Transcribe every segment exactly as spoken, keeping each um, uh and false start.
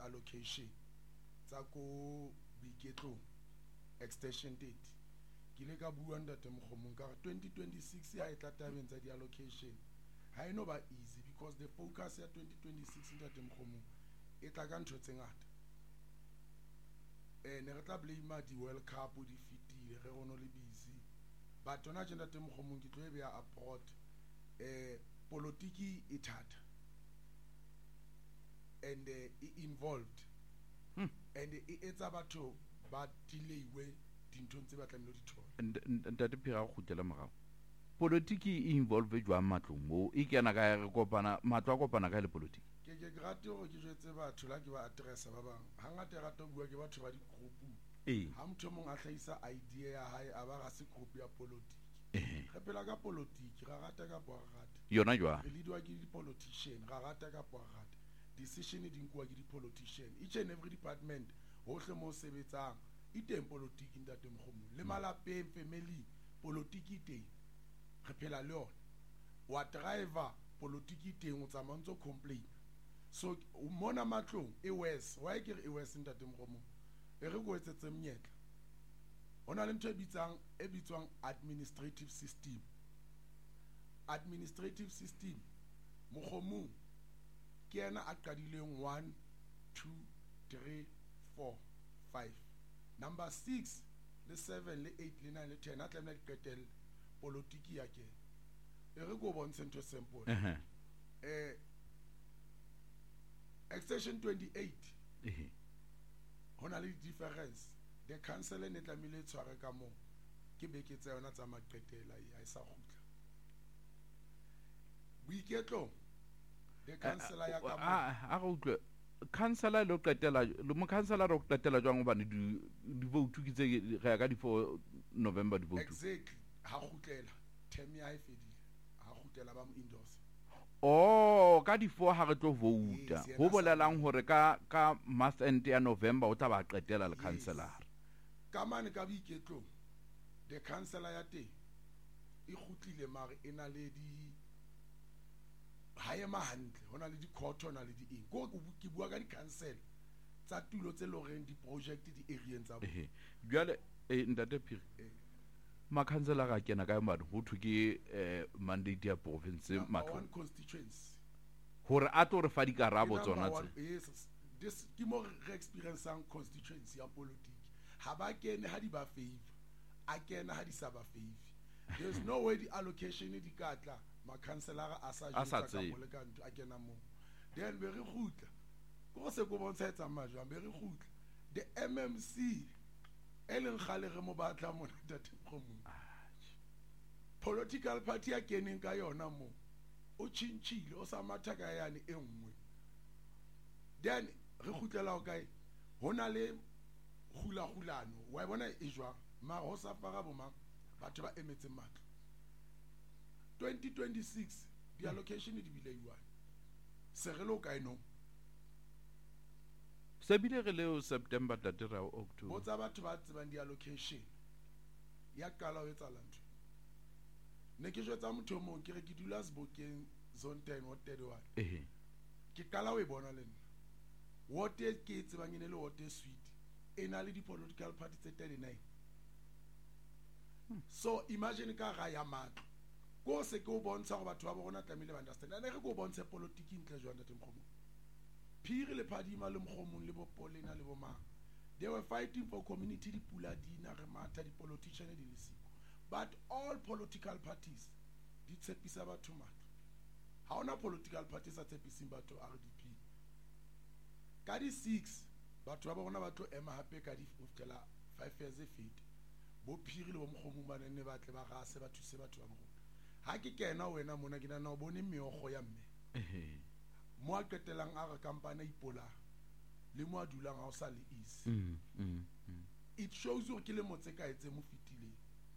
di-allocation tsa ko Boiketlong extension date ke le ka bua ntate Mokgomong ka twenty twenty-six ha e tla tabeng tsa di-allocation ha e no ba easy because the focus ya twenty twenty-six ntate Mokgomong e tla ka ntho tse ngata eh ne re tla blame di-World Cup di fitile re gono le busy but ona tjena ntate Mokgomong ke tlo e beya abroad eh politiki e thata and uh, involved hmm. and e etsa batho ba delaywe dinthong tse ba tlamehile di thola ntate Phiri go tlela morao politiki e involve jwa matlong mo e kena ka re kopana matlo a kopana ka le politiki ke ke rate go ke jwetse batho la ke ba addressa ba bang hangata e rata bua ke batho ba di group eh ha motho mong a tlhaisa idea ya hae a ba ga se group ya politiki eh re phela ka politiki ra rata ka bo rata yona jwa re leadwa ke di politician ra rata ka bo rata decision di nkwa ke di politician each and every department hohle mo sebetsang e teng politiki ntate Mokgomong le malapeng family politiki teng re phela le yona wa driver politiki teng o tsamantso complain so mona matlong e wes why ke re e wes ntate Mokgomong e re go etsetse mnyetla ona le ntho e bitsang e bitswang administrative system administrative system Mokgomong ke ena a qadileng one two three four five number six le seven le eight le nine le ten a tlamela di qetelle politiki ya ke e re go bontshe ntho simple eh eh extension twenty-eight eh hona le difference the council ne tlamile tshware ka mo ke beke tsa yona tsa maqetela ya isa khutla Boiketlong the councilor ya ka mo a go utlwe councilor lo qetela lo mo councilor ro qetela jwang ba ni di vote ke tse ga ka di four November di vote exactly ha khutlela term ya e fedile ha khutlela ba mo endorse oh ka di four ha re tlo vouta ho bolelang hore ka ka month end ya November o tla ba qetela le councilor ka mane ka Boiketlong the councilor ya teng e khutlile mare ena le di hae mahantle hona le di court hona le di eng go ke bua ka di council tsa tulo tse loreng di project di area tsa bo eh jwale eh ntate Phiri ma councilor ga kena ka mane ho thu ke eh mandate ya province matlo one constituency hore a tlo re fa di karabo tsona tse yes this ke mo re experienceang constituency ya politiki ha ba kene ha di ba favor a kena ha di sa ba favor there's no way the allocation di katla ma councilor a sa jwetsa ka mo le ka ntwa a kena mo then be re khutla go se go bontsha etsa majwa be re khutla the M M C eleng khale re mo batla mo ntate Mokgomong political party ya keneng ka yona mo o chinchile o sa matha ka yani e nngwe then re khutlela o kae hona le hula hulano wa bona e jwa ma ho sa fara bo mang batho ba emetse matlo twenty twenty-six di allocation di bile yuan se re lo kae no se bile re le September tatera October botsa batho ba tsebang di allocation ya kala o etsa lantho ne ke jwetsa motho mo ke re ke dula Sebokeng zone ten wa thirty-one eh ke kala o e bona le nna what e ke tsebang ene le what e sweet ena le di political party tse thirty-nine so imagine ka ga ya matlo go se ke o bontsha go batho ba bona tlamile ba understand ane re go bontsha politiki ntle jwa ntate Mokgomong Phiri le Phadima le Mokgomong le bo Polena le bo mang they were fighting for community di pula dina re matha di politicians di lesiko but all political parties di tshepisa batho matlo ha ona political parties a tshepising batho R D P ka di six batho ba bona batho ema hape ka di ftela five years e fete bo Phiri le bo Mokgomong ba nne ba tle ba ga se batho se batho ba mo ha ke kena wena mona ke nana o bone meogo ya mme eh mo a qetelang a re kampana ipola le mo a dulang ha o sa le easy mm mm it shows you ke le motse ka etse mo fitile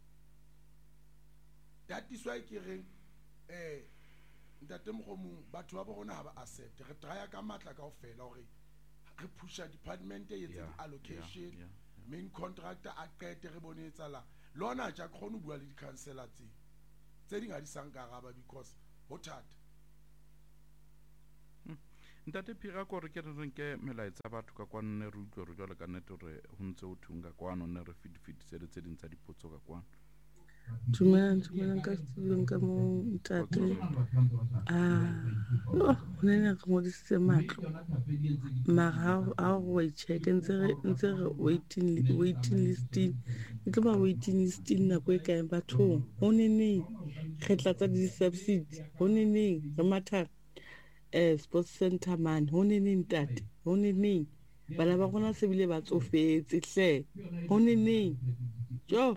that is why ke re eh ntate Mokgomong batho ba bona ha ba accept re try ka matla ka ofela hore re pusha department e yetse di allocation yeah, yeah, yeah. main contractor a qete re bone etsala lona ja khona bua le di councilor tse tse di nga di sankaraba because ho thata ntate Phiri ko re ke re re nke melaetsa batho ka kwanne re utlwe re jwale ka nnete gore ho ntse ho thunga kwano nne re fedifedisele tse ding tsa dipotso ka kwano. Dumelang, dumelang ka studiong ka mo ntate. Ah, oh, ho nene re ngodisitse matlo. Mara ha o wa check ntse re ntse re waiting waiting listing. E tlo ba waiting listing nako e kae bathong. Ho nene re tlatsa di subsidy. Ho nene re matha eh sports center man. Ho nene ntate. Ho nene bana ba rona se bile ba tsofetse hle. Ho nene jo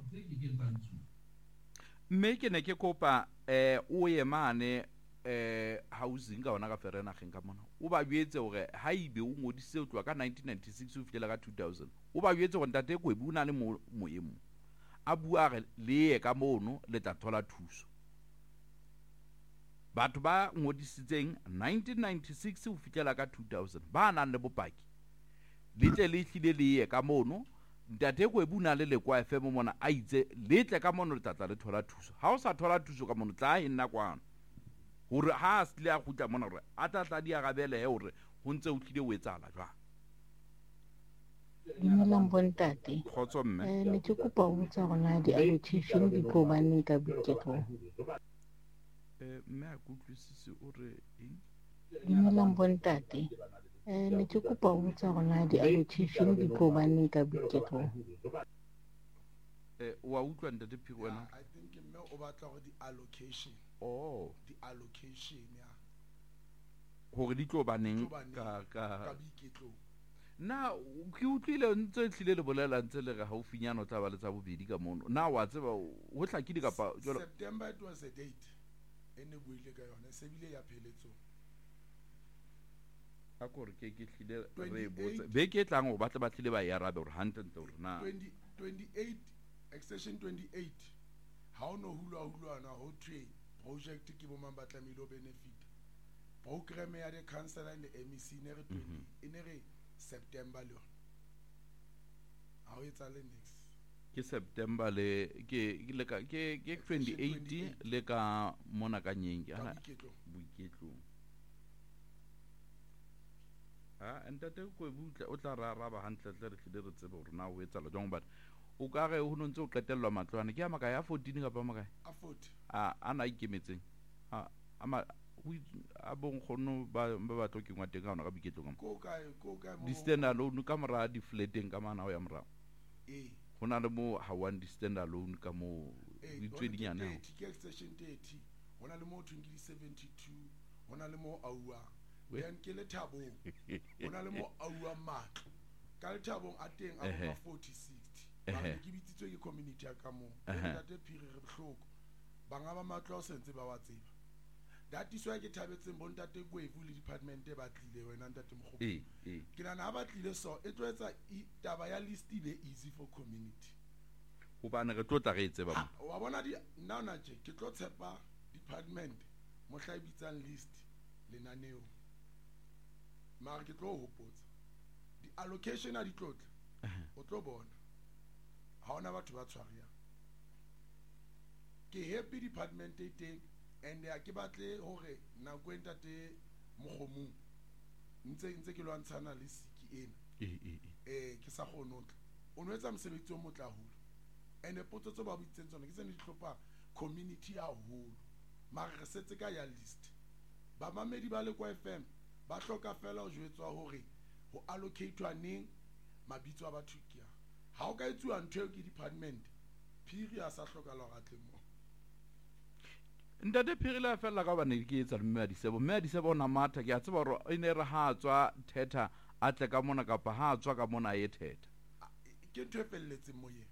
mme ke ne ke kopa eh o ye mane eh housing ka ona ka ferena geng ka mona o ba jwetse gore ha ibe o ngodise o tloa ka nineteen ninety-six o fitela ka two thousand o ba jwetse gore ntate Kwebu o na le moemo a bua re le ye ka mono le tla thola thuso. Batho ba ngodisitseng nineteen ninety-six o fitela ka two thousand ba nang le bopaki le tle le hlile le ye ka mono ntate Kwebu na le lekwa F M mona a itse le tle ka mono le tla le thola thuso. Ha o sa thola thuso ka mono tla e nna kwano hore ha se le a khutla mona hore a tla tla di a gabele he hore ho ntse o tlile o etsala jwa. Dumelang bontate. Khotso mme. Eh ne ke kopa ho botsa rona di allocation di tlo baneng ka boiketlo. Eh mme a kutlwisise o re eng? Dumelang bontate. Eh ne ke kopa ho botsa rona di allocation di tlo baneng ka boiketlo. Eh wa utlwa ntate Phiri wena? I think mme o batla go di allocation. Oh, Di allocation ya hore di tlo baneng ka ka ka boiketlo. na ke utlwile ntse tlile le bolela ntse le ga haufinyana o tla ba le tsa bobedi ka mono na wa tseba ho hlakile kapa jwalo September it was a date ene buile ka yona se bile ya pheletso a gore ke ke tlile re botse be ke tlang go batla ba tlile ba ya rabe gore hantle ntle gore na twenty twenty-eight extension twenty-eight ha o no hulwa hulwana ho thwe project ke bo mang ba tlamile o benefit program ya the council and the M E C ne re twenty ene re September le ha o etsa le next ke September le ke le ka ke ke twenty-eight le ka mona ka nyengi ana boiketlo ha entate Kwebu o tla ra raba hantle tle re tlile re tsebe gore na o etsa la jong but o ka re ho ntse o qetellwa matlwana ke ya maka ya fourteen ka pa maka a forty a ana ikemetseng a ama a bon khono ba ba tlo ke ngwate ka ona ka boiketlo ka ko ka ko ka mo di stand alone ka mora di flateng ka mana o ya mora eh hona le mo ha one di stand alone ka mo di tswedinyana ho ke extension thirty hona le mo twenty seventy-two hona le mo aua then ke le thabo hona le mo aua matlo ka le thabong a teng a ba forty sixty ba ke bitsitswe ke community ya ka mo ntate Phiri re bohloko ba ngaba matlo o sentse ba wa tseba that is why ke thabetseng bo ntate Kwebu le department e batlile wena ntate Mokgopo eh eh ke nana ha batlile so e tlo etsa taba ya list be easy for community ho bana re tlo tla re etse ba wa bona di now na je ke tlo tshepa department mo hla bitsang list lenaneo mara ke tlo hopotsa di allocation a di tlotla o tlo bona ha ona batho ba tshwaria ke happy department e teng and ya ke batle hore na go entate Mogomong ntse ntse ke lwantshana le siki ena eh eh eh ke sa gonotla o no etsa mosebetsi o motla holo ene potso tso ba butseng tsona ke tsene di tlhopa community ya holo mara re setse ka ya list ba mamedi ba le kwa F M ba hloka fela ho jwetswa hore ho allocatewa neng mabitso a batho ke ha o ka etsuwa ntho ke department Phiri a sa hloka la ga tle mo ntate Phiri la fela ka bana ke etsa mme a disebo mme a disebo na matha ke a tseba ro ine re ha tswa theta a tle ka mona kapa ha tswa ka mona ye theta ke ntho e felletseng mo ye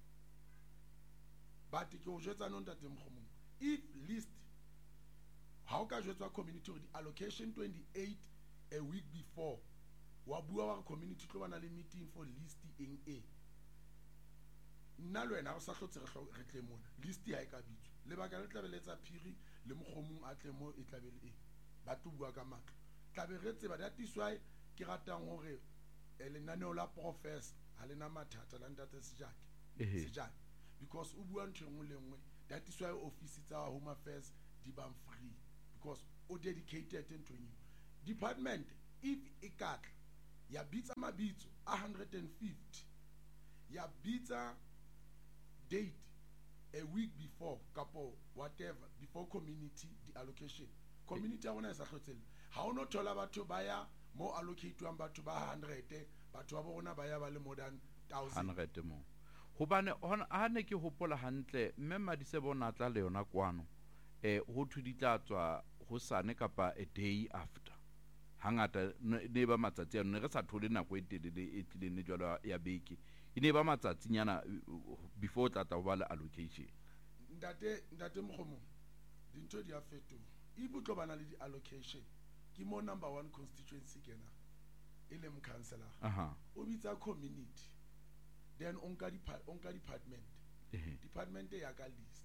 but ke o jwetsa no ntate Mogomong if list ha o ka jwetswa community hore di allocation twenty-eight a week before wa bua wa community tlo bana le meeting for list eng e nna le wena o sa hlotse re tle mona list ha e ka bitswa le baka le tlabeletsa Phiri le Mogomong a tle mo e tlabele e ba tlo bua ka matlo tlabe re tseba that is why ke ratang hore lenaneo la professor ha lena mathata la ntate Sejake Sejake because o bua ntho engwe le engwe that is why office tsa home affairs di bang free because o dedicated into you department if e katla ya bitsa mabitso a one hundred fifty ya bitsa date a week before kapo whatever before community the allocation community ya rona e sa hlotselle ha o no thola batho ba ya mo allocatewang batho ba one hundred batho ba bona ba ya ba le more than one thousand one hundred mo hobane ha ne ke hopola hantle mme Madise bona tla le yona kwano eh ho thuditla tswa ho sane kapa a day after hangata ne ba matsatsi ne re sa thole nako e telele e tlilene jwalo ya beke ine ba matsatsi nyana before tata ba le allocation ndate ndate mkhomo dintho di a fetoha e butlo bana le di allocation ke mo number one constituency kena e le mcouncilor aha o bitsa community then onka di onka department department ya ka list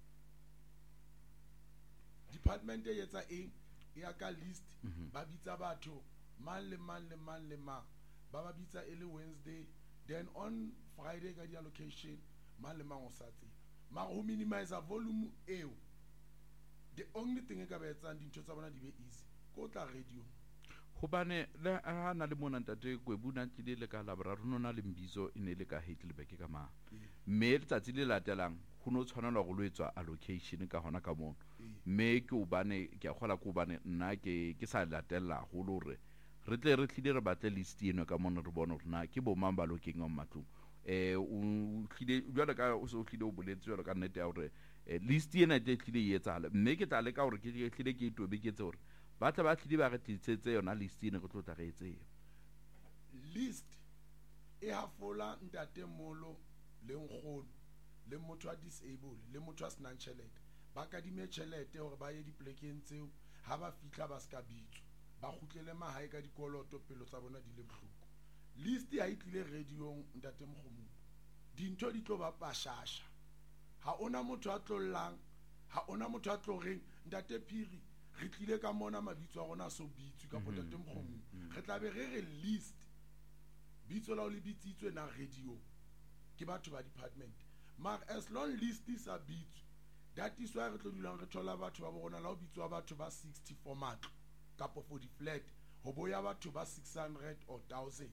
department e yetsa eng ya ka list ba bitsa batho man le man le man le ma ba ba bitsa ele Wednesday then on Friday ka di allocation man le mang o sa tseba ma ho minimize volume eo the only thing e ka ba etsang dintho tsa bona di be easy ko tla radio hobane le ha na le mona ntate Gwebuna tlile le ka labra rona le mbizo ine le ka Heidelberg ka ma mme letsatsi le latelang ho no tshwanela go lwetswa allocation ka hona ka mona mme ke o bane ke a khola ko bane nna ke ke sa latella go lore re tle re tlile re batle list eno ka mona re bona rena ke bo mamba looking on matlu eh o tlile jwalo ka o so tlile o boletse jwalo ka nnete ya hore list ena tle tlile e etsala mme ke tla le ka hore ke tlile ke itobe ke tse hore ba tla ba tlile ba re tlitsetse yona list ene go tlotla re etseng list e hafola ntate molo le nkgono le motho a disable le motho a senang tšhelete ba ka dime tšhelete hore ba ye diplekeng tseo ha ba fitla ba ska bitso ba khutlele mahae ka dikoloto pelo tsa bona di le bohloko list ya itlile radiong ntate Mkhomo dintho di tlo ba pashasha ha ona motho a tlollang ha ona motho a tloreng ntate Phiri re tlile ka mona mabitso a rona so bitswe ka ntate Mkhomo re tla be re re list bitso la o le bitsitswe na radio ke batho ba department mar as long list is a bitswe that is why re tlo dulang re thola batho ba bona la o bitswa batho ba sixty for matlo kapo for di flat ho boya batho ba six hundred or one thousand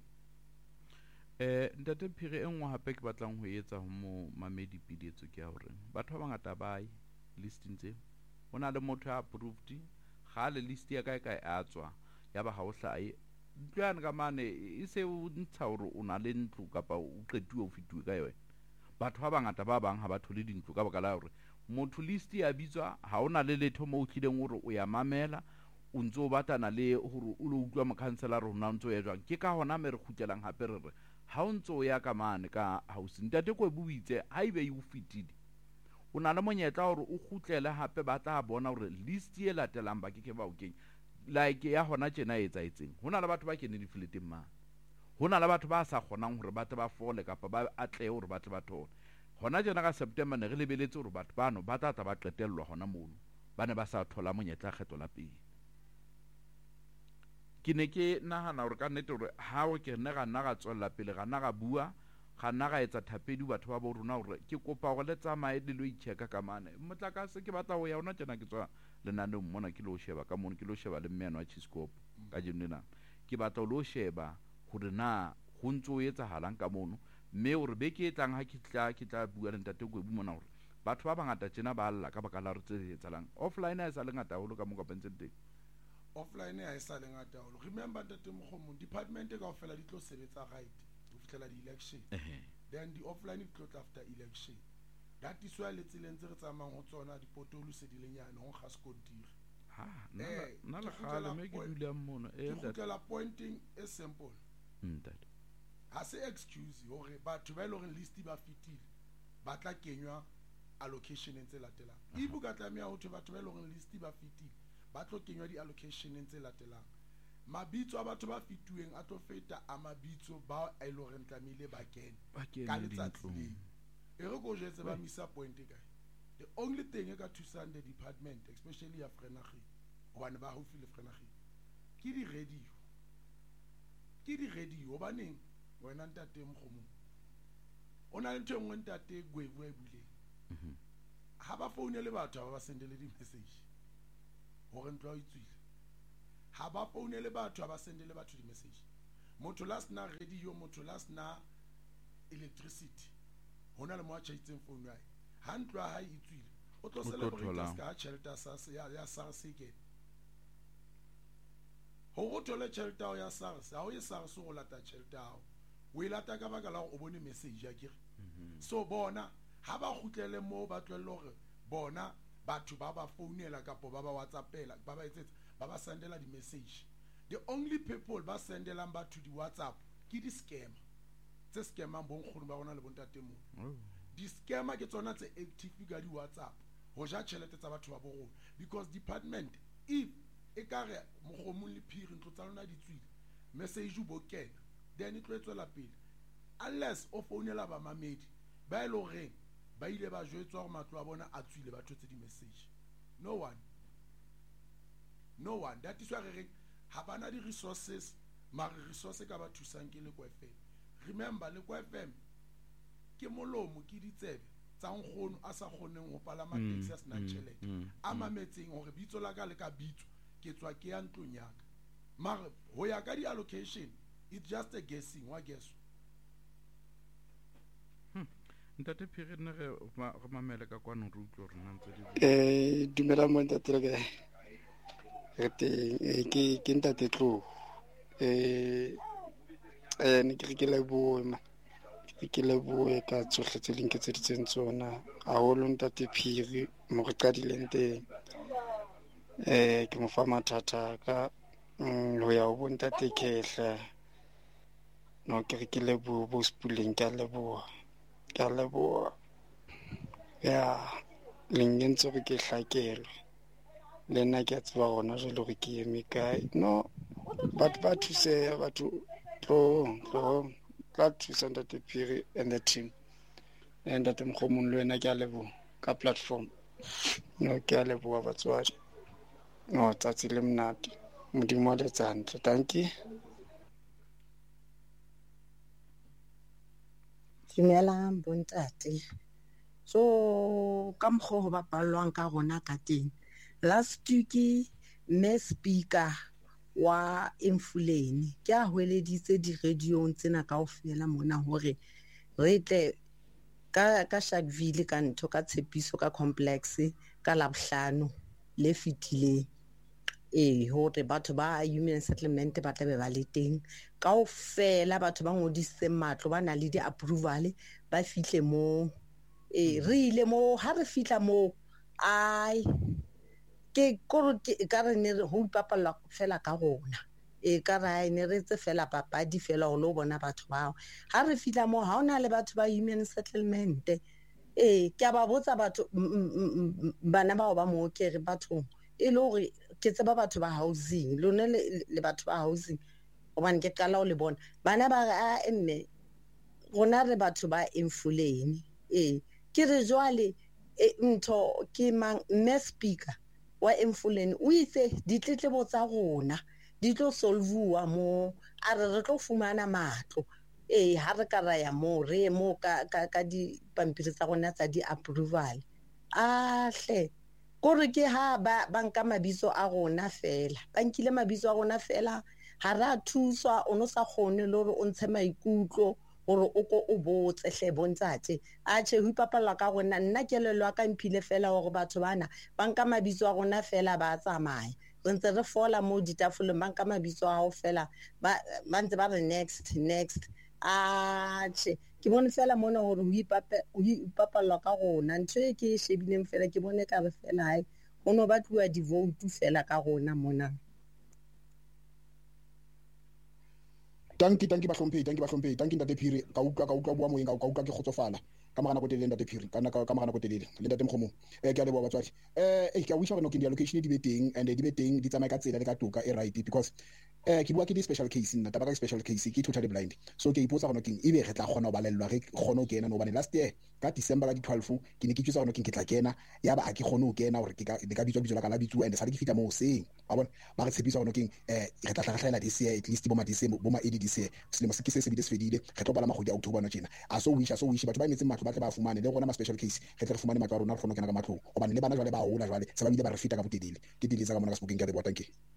eh ntate Phiri engwe hape ke batlang ho etsa ho mo mamedi pidetso ke a hore batho ba bangata ba yi listing tse ona le motho a approved ga le list ya kae kae a tswa ya ba ha o hlae ntwana ka mane e se o ntsha hore o na le ntlo kapa o qetuwe o fituwe ka yona batho ba bangata ba bang ha ba thole dintlo ka baka la hore motho list ya bitswa ha ona le letho mo o tlileng hore o ya mamela o ntso batana le hore o lo utlwa mokhansela rona ntso ya jwang ke ka hona me re khutlelang hape re re ha o ntso ya ka mane ka house ntate ko buitse ha ibe e o fitile o na le monyetla hore o khutlele hape ba tla bona hore list e latelang ba ke ke ba o kenya like ya hona tjena etsa etseng hona le batho ba kene di fleting ma hona le batho ba sa kgonang hore ba tle ba fole kapa ba atle hore ba tle ba thole hona tjena ka September ne re lebeletse hore batho bano ba tla tla ba qetellwa hona mono ba ne ba sa thola monyetla kgetho la pele ke ne ke nahana hore ka nnete hore ha o ke nne ga nna ga tswella pele ga nna ga bua ga nna ga etsa thapedi batho ba bo rona hore ke kopa go le tsamae le lo icheka ka mane motlakase ke batla ho ya ona tjena ke tswa lenane mmona ke lo sheba ka mono ke lo sheba le mmeno wa Chiscope ka jenena ke batla lo sheba hore na ho ntso etsa halang ka mono mme hore be ke tlang ha ke tla ke tla bua le ntate Gwebu mona hore batho ba bangata tjena ba alla ka baka la re tse etsalang offline ha e sa le ngata holo ka mo ka pentseng teng offline ha e sa le ngata holo remember ntate Mkhomo department ka ofela di tlo sebetsa right ho fitlela di election then the offline di tlo after election that is why le tseleng tse re tsamayang ho tsona dipotolo se di lenyane ho ga skontiri ha nna le gale me ke dula mona e khutlela pointing is simple ntate ha se excuse hore batho ba ile hore list ba fitile ba tla kenywa allocation ntse latelang e buka tlamea ho batho ba ile hore list ba fitile ba tlo kenywa di allocation ntse latelang mabitso a batho ba fituweng a tlo feta a mabitso ba a ile hore ntlamile ba kene ka letsatsi e re go jetse ba misa point e kae the only thing e ka thusang the department especially ya Vrydag hobane ba haufi le Vrydag ke di radio ke di radio ba neng wena ntate Mkhomo ona le ntho engwe ntate Gwebu e buleng ha ba phone le batho ba ba sendele di message hore ntlo a itswile ha ba founele batho ha ba sendele batho di message. Motho la sna radio, motho la sna electricity, hona le mo a tshitseng phone ya ha ntlo ha e tswile o tlo celebrate ska shelter sa ya ya SARS ke ho go tole shelter ya SARS ha o e SARS go lata shelter o e lata ka baka la o bone message ya kere. So bona ha ba khutlele mo ba tlwelo re bona batho ba ba founela kapo ba ba WhatsAppela ba ba etsetsa ba ba sendela di message. The only people ba sendelang batho di WhatsApp ke di scammer tse scammer bon khuru ba rona le bontate mo. Di scammer ke tsona tse active ka di WhatsApp ho ja tšhelete tsa batho ba borona because department if e kare mogomong le phiri ntlo tsa lona di tswile message u bokena then it tlo la pele unless o founela ba mamedi ba ile re ba ile ba jwetswa gore matlo a bona a tswile ba thotse di message. No one no one that is why re ha bana di resources ma resources ka ba thusang ke le kwa F M. Remember le kwa F M ke molomo ke ditsebe tsa nkgono a sa kgoneng ho palama taxi ya sna tšhelete a mametseng hore bitso la ka le ka bitso ke tswa ke ya ntlong ya ka mara ho ya ka di allocation it's just a guessing wa guess. Ntate Phiri nna re re mamele ka kwana re utlwe re nantse di eh dumela mo ntate le ke re te ke ke ntate tlo eh eh ne ke ke le bo ma ke le bo e ka tsohle tse leng ke tse ditseng tsona a ho lo ntate Phiri mo re qadileng teng eh ke mo fa mathata ka ho ya ho ntate Khehla no ke ke le bo bo spuleng ka le bo ka le bo ya lengentse re ke hlakelo le nna ke tseba gona jalo gore ke eme kae no but ba thuse batho tlo tlo tla thusa ntate Phiri and the team and ntate Mkhomong le wena ke a lebo ka platform no ke a lebo batswadi no tsatsi le mnate modimo le tsantle thank you. Dumelang bontate. So ka mkgo ho bapalwang ka rona ka teng last week me speaker wa Emfuleni ke a hweleditse di radio tsena kaofela mona hore re tle ka ka Sharpeville ka ntho ka Tshepiso ka complex ka Labohlano le fitile eh hore batho ba human settlement ba tla be ba le teng kaofela batho ba ngodise matlo ba na le di approval ba fihle mo eh re ile mo ha re fitla mo ai ke kore ka re ne ho ipapalla fela ka rona e ka ra ne re tse fela papadi fela o lo bona batho bao ha re fitla mo ha ona le batho ba human settlement eh ke ba botsa batho bana bao ba mo ke re batho e le hore ke tseba batho ba housing lone le batho ba housing obane ke qala o le bona bana ba a enne rona re batho ba Emfuleni eh ke re jwale ntho ke mang me speaker wa Emfuleni o itse ditletlebo tsa rona di tlo solvuwa mo a re re tlo fumana matlo eh ha re ka ra ya mo re mo ka ka di pampiri tsa rona tsa di approval a hle gore ke ha ba banka mabitso a rona fela ba nkile mabitso a rona fela ha ra thuswa o no sa khone le hore o ntshe maikutlo gore o ko o botse hle bontsatse a che ho ipapalla ka rona nna ke lelwa ka mphile fela hore batho bana banka mabitso a rona fela ba tsamaya re ntse re fola mo ditafoleng banka mabitso a ho fela ba ntse ba re next next a che ke bone fela mona hore ho ipapa ho ipapalla ka rona ntho e ke shebileng fela ke bone ka re fela hai ho no batluwa di vote fela ka rona mona. Tanki tanki ba hlomphe tanki ba hlomphe tanki ntate Phiri ka utlwa ka utlwa bua moeng ka utlwa ke kgotsofala ka magana go telele ntate Phiri kana ka magana go telele le ntate Mkhomong eh ke a leboha batswadi eh eh ke a wisha gore no ke di allocation di be teng and di be teng di tsamaya ka tsela le ka toka e right because eh ke bua ke di special case nna taba ka special case ke totally blind so ke ipotsa gore no ke ebe re tla khona go balellwa re khona go kena no bane last year ka December ka di twelve ke ne ke tsitsa gore no ke tla kena ya ba a ke khone go kena gore ke ka le ka bitso bitso la ka la bitso and sa le ke fita mo seng ba bona ba re tshepisa gore no ke eh re tla tlhagela this year at least bo ma December bo ma edi this year selemo se ke se se bile se fedile re tlo bala magodi a October no tjena a so wish a so wish batho ba emetseng matlo ba tla ba fumane le gona ma special case re tla re fumane matlo a rona re kgona go kena ka matlo obane le bana jwale ba hola jwale se ba bile ba re fita ka botelele ke dilitsa ka mona ka sebokeng ka re botang ke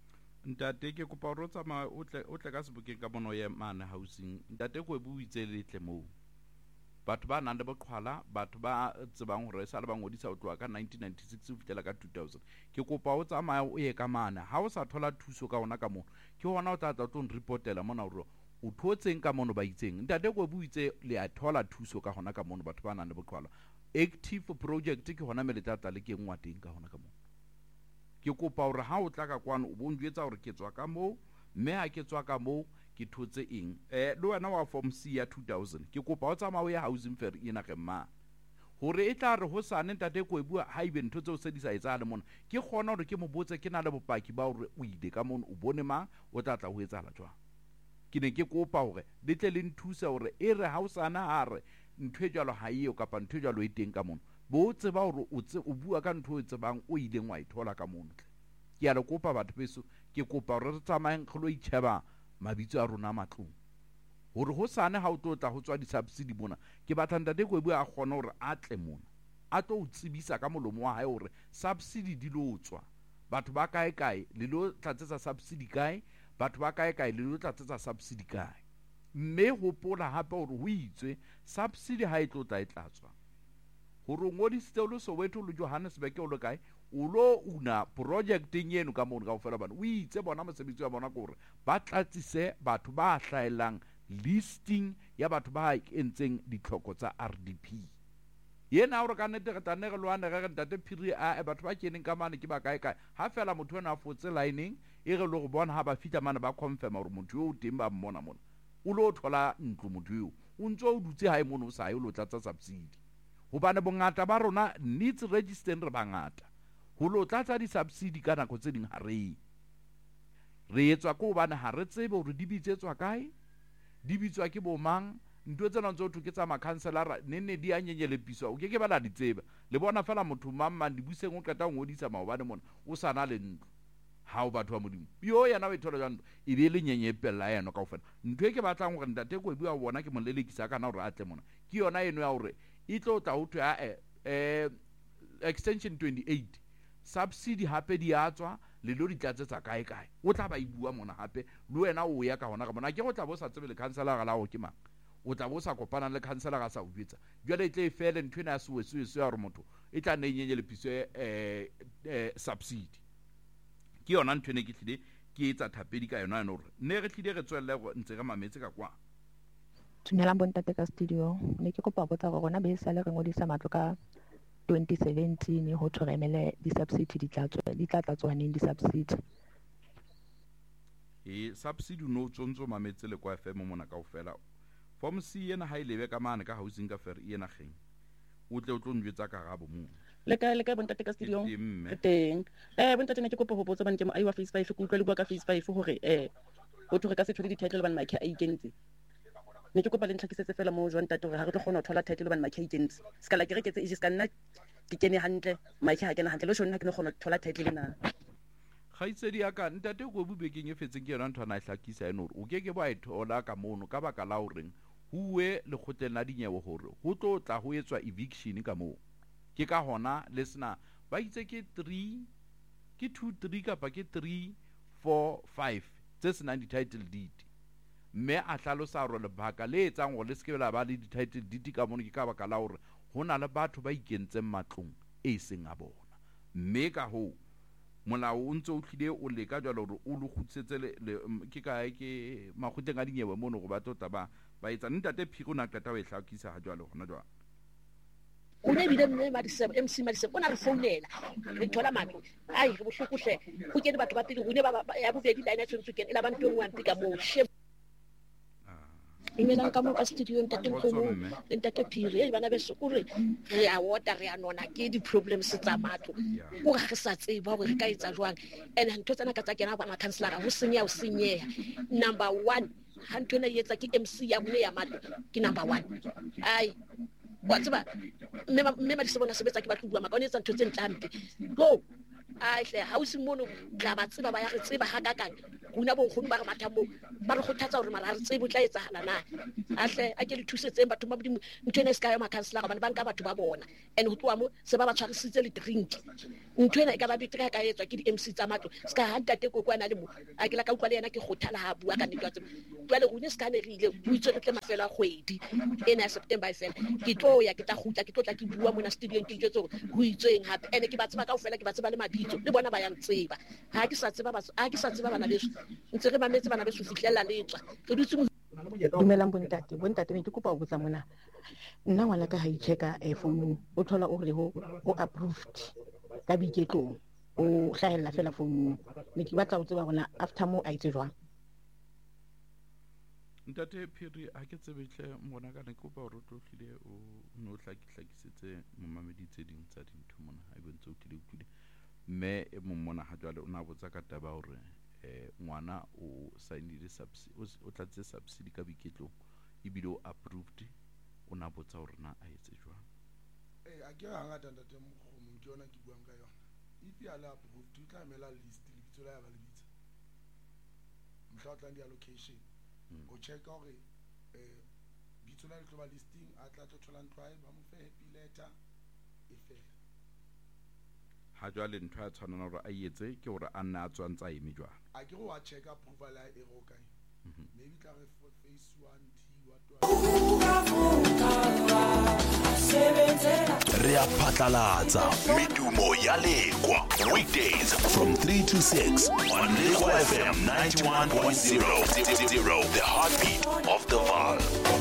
ntate ke kopa hore o tsamaya o tle o tle ka sebokeng ka mono ye mane housing ntate go bu itse le tle mo batho ba nang le boqhwala batho ba tsebang hore sa le ba ngodisa o tloa ka nineteen ninety-six o fitela ka two thousand ke kopa o tsamaya o ye ka mane ha o sa thola thuso ka ona ka mono ke hona o tla tla tlo reportela mona hore o thotseng ka mono ba itseng ntate go bu itse le a thola thuso ka hona ka mono batho ba nang le boqhwala active project ke hona mele tla le ke ngwa teng ka hona ka mono ke kopa hore ha o tla ka kwano o bonjwetsa hore ke tswa ka mo mme ha ke tswa ka mo ke thotse eng eh le wena wa form C ya two thousand ke kopa o tsamaya ya housing fair ina ke ma hore e tla re ho sane ntate ko e bua ha ibe ntho tse o se di sa etsa le mona ke gona hore ke mo botse ke na le bopaki ba hore o ile ka mono o bone ma o tla tla ho etsa la jwa ke ne ke kopa hore le tle le nthusa hore e re ha o sana hare ntho e jalo ha iyo kapa ntho e jalo e teng ka mono bo tseba hore o tse o bua ka ntho e tsebang o ile ngwa ithola ka mono ke a le kopa batho beso ke kopa hore re tsamaeng khlo itsheba mabitso a rona matlong hore ho sane ha o tlotla ho tswa di subsidy bona ke batla ntate go e bua a gona hore a tle mona a tlo o tsebisa ka molomo wa hae hore subsidy di lo tswa batho ba kae kae le lo tlatsetsa subsidy kae batho ba kae kae le lo tlatsetsa subsidy kae mme hopola hape hore ho itswe subsidy ha e tlotla e tlatswa hore ngodisitse o le Soweto le Johannesburg o le kae o lo una projecteng yeno ka mono ka o fela bana o itse bona mosebetsi wa bona gore ba tlatsise batho ba hlaelang listing ya batho ba entseng ditlhoko tsa R D P yena hore ka nete re tane re lwana re re ntate phiri a batho ba keneng ka mane ke ba kae kae ha fela motho ena a fotse lining e re lo go bona ha ba fitla mane ba confirm hore motho yo o teng ba mmona mona o lo thola ntlo motho yo o ntse o dutse hae mono o sa yo lo tlatsa subsidy hobane bongata ba rona needs register re bangata ho lo tlatsa di subsidy ka nako tse ding ha re re etswa ko bana ha re tsebe hore di bitsetswa kae di bitswa ke bo mang ntwe tsena ntse o thuketsa ma councilor ne ne di anyenyele piswa o ke ke ba la di tseba le bona fela motho mamma di buseng o qeta ngodisa maobane mona o sana le ntlo ha o batho ba modimo yo yana we thola jang e be le nyenye pella yena ka ofela ntwe ke batlang hore ntate go e bua bona ke molelekisa kana hore a tle mona ke yona eno ya hore e tlo tla ho thwa eh extension twenty-eight subsidy hape di atswa le lo di tlatsetsa kae kae o tla ba e bua mona hape le wena o ya ka hona ka mona ke go tla bo sa tsebe le councilor la o ke mang o tla bo sa kopana le councilor ga sa o bitsa jwale e tle e fele ntwe na se weso weso ya re motho e tla ne nyenye le piso eh eh subsidy ke yona ntwe ne ke tlile ke etsa thapedi ka yona eno re ne re tlile re tswelle go ntse re mametse ka kwa Dumelang bontate ka studio ne ke kopa botsa gore rona be sa le re ngodisa matlo ka twenty seventeen ho thoremele di subsidy di tla tswa di tla tlatswa neng di subsidy e subsidy no tsontso mametse le kwa F M mona ka ofela form C yena ha ile be ka mane ka housing ka fair yena geng o tle o tlo njwetsa ka gabo mo le ka le ka bontate ka studio teng eh bontate ne ke kopa ho botsa bana ke mo ai wa face five ke utlwa le bua ka face five hore eh o tlo re ka se thole di title bana make a ikentse ne ke kopa le ntlhakisetse fela mo jwa ntate hore ha re tlo kgona ho thola title bana make a ikentse ska la ke re ke tse e ska nna ke kene hantle make ha kena hantle le shona ke no kgona ho thola title na khaitsedi ya ka ntate go bubekeng e fetseng ke yona ntho ana ihlakisa eno o ke ke ba ithola ka mono ka baka la horeng huwe le khotleng la dinyewo hore ho tlo tla ho etswa eviction ka mo ke ka hona lesna ba itse ke three ke two three ka pa ke three four five tse sena di title deed mme a hlalosa hore le baka le etsang gore le se ke la ba le di title deed ka mono ke ka baka la hore hona le batho ba ikentseng matlong e seng a bona mme ka ho molao o ntse o tlile o le ka jalo hore o lo khutsetse le ke ka ke makhutleng a dinyewe mono go ba tota ba ba etsa ntate phiko na qeta o e hlakisa ha jalo hona jwa o ne bile mme ma di M C ma di bona re founela re thola matlo ai re bohlokohle go ke di batho ba pele go ne ba ya bobedi line tshwentse ke ela ba ntwe ngwa ntika mo she Imela ka mo ka studio ntate Nkgomo le ntate Phiri e bana be sekore re a wota re a nona ke di problems tsa matlo o ga re sa tseba gore re ka etsa jwang ene ntho tsena ka tsa kena ba ma councilor go senya o senyeha number one ha ntwe na etsa ke M C ya bone ya matlo ke number one ai wa tseba mme mme ma di se bona sebetsa ke ba tlo bua maka o ne etsa ntho tse ntlampe go ai hle ha o se mono tla ba tseba ba ya re tseba ha kakang kuna bokgoni ba re matha moo ba re kgothatsa gore mara re tsebe o tla etsagala na ahle a ke le thusetseng batho ba modimo ntho ena e se ka yo makhansela gobane ba nka batho ba bona and go tloa mo se ba ba tshwarisitse le drink ntho ena e ka ba betere ka etswa ke di-M C tsa matlo se ka ga ntate koko a na le mo a ke la ka utlwa le yena ke kgothala ga bua ka nnete wa tsebo jwale gone se ka negile o itsweretle mafelo a kgwedi ena ya september e fela ke tlo ya ke tla gutla ke tlo tla ke bua mona studiong ke itswetse gore go itsweng gape and ke ba tseba ka o fela ke ba tseba le mabitso le bona ba yang tseba ga ke sa tseba bana beso ntse re mametse bana beso fitlhelela letswa re dutse dumelang bontate bontate ne ke kopa go botsa mona nna ngwana ka ga ichecka e founung o thola o re ho o approved ka biketlong o hlahella fela founung ne ke batla go tseba gona after mo a itse jwang ntate Phiri a ke tsebetle mona ka ne ke kopa gore tlo tlile o no hlakisetse momameditse ding tsa dintho mona a bontse o tlile o tlile mme e mong mona ga jwale o na botsa ka taba gore eh ngwana o signile subsidy o tlatse subsidy ka biketlong e bile o approved o na botsa gore na a etse jwang eh a ke ga ngata ntate mogomong ke yona ke buang ka yona if ya la approved o tla mela list le bitso la ya ba le bitsa mhlotla di allocation o check gore eh bitso la le tlo ba listing a tla tlo thola ntwa ba mo fe happy letter e fela ha jwale ntho ya tshwanana gore a etse ke gore a nna a tswantsa eme jwa a ke go wa check approval ya e go kae maybe tla re phase one T what re a phatlalatsa medumo ya lekwa weekdays from three to six on Lekwa F M ninety-one point zero, the heartbeat of the Vaal.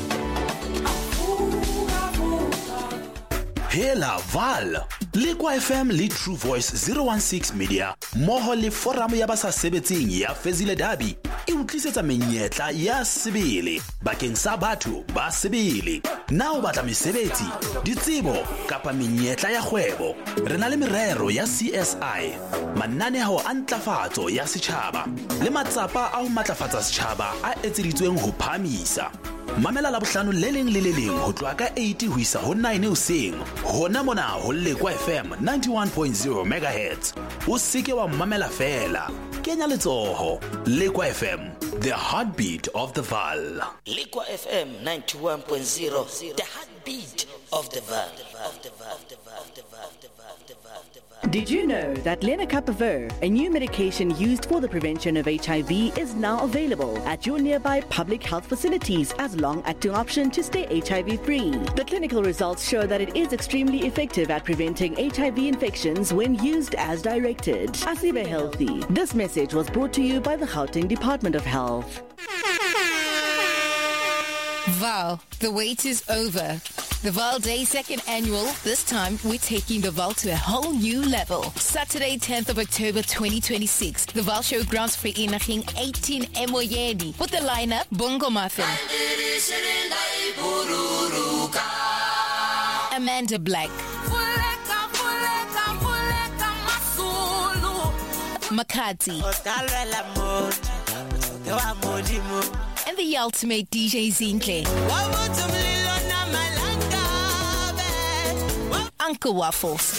Hela Vaal Lekwa F M le True Voice zero one six Media moho le forum ya ba sa sebetseng ya Fezile Dabi e utlisetsa menyetla ya sebele bakeng sa batho ba sebele na o batla mesebetsi ditsebo kapa menyetla ya kgwebo re na le merero ya C S I mananeo a ntlafatso ya setjhaba le matsapa a ho matlafatsa setjhaba a etseditsweng ho phamisa mamela la bohlano le leng le le leng ho tloa ka eight ho isa ho nine hoseng hona mona ho Lekwa F M ninety-one point zero megahertz o seke wa mamela fela kenya letsoho Lekwa F M the heartbeat of the Vaal. Lekwa F M ninety-one point zero the heartbeat of the Vaal. Did you know that lenacapavir, a new medication used for the prevention of H I V, is now available at your nearby public health facilities as a long-acting option to stay H I V-free? The clinical results show that it is extremely effective at preventing H I V infections when used as directed. Asibe Healthy. This message was brought to you by the Gauteng Department of Health. Vaal, the wait is over. The Vaal Day second annual, this time we're taking the Vaal to a whole new level. Saturday tenth of October twenty twenty-six, the Vaal Showgrounds Vereniging eighteen Emoyeni. With the lineup, Bongo Muffin, Amanda Black, Makati, and the ultimate D J Zinhle. Uncle Waffles,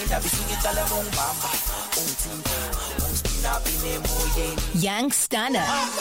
Young Stunner,